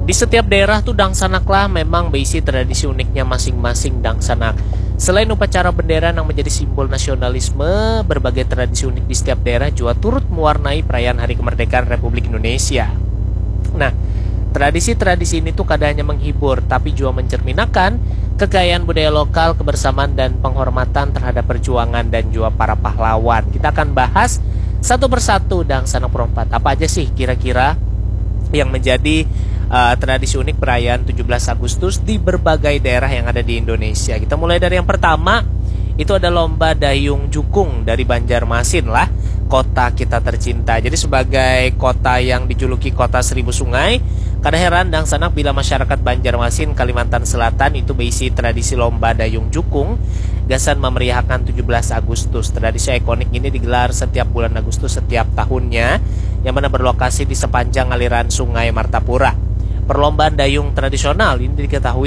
Di setiap daerah tuh Dangsanaklah memang berisi tradisi uniknya masing-masing Dangsanak. Selain upacara bendera yang menjadi simbol nasionalisme, berbagai tradisi unik di setiap daerah juga turut mewarnai perayaan Hari Kemerdekaan Republik Indonesia. Nah, tradisi-tradisi ini tuh kadang hanya menghibur, tapi juga mencerminkan kekayaan budaya lokal, kebersamaan, dan penghormatan terhadap perjuangan dan juga para pahlawan. Kita akan bahas satu persatu Dangsanak Perompat. Apa aja sih kira-kira yang menjadi tradisi unik perayaan 17 Agustus di berbagai daerah yang ada di Indonesia. Kita mulai dari yang pertama, itu ada lomba dayung jukung dari Banjarmasin lah, kota kita tercinta. Jadi sebagai kota yang dijuluki kota seribu sungai, kada heran Dangsanak bila masyarakat Banjarmasin, Kalimantan Selatan itu berisi tradisi lomba dayung jukung, gasan memeriahkan 17 Agustus. Tradisi ikonik ini digelar setiap bulan Agustus setiap tahunnya, yang mana berlokasi di sepanjang aliran sungai Martapura. Perlombaan dayung tradisional ini diketahui